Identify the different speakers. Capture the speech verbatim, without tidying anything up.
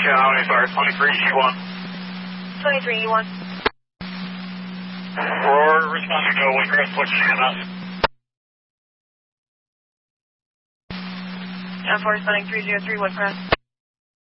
Speaker 1: County, sorry, twenty-three E one.
Speaker 2: twenty-three E one.
Speaker 1: We're responding to a Windcrest, what's your name up?
Speaker 2: F four responding three zero three, Windcrest.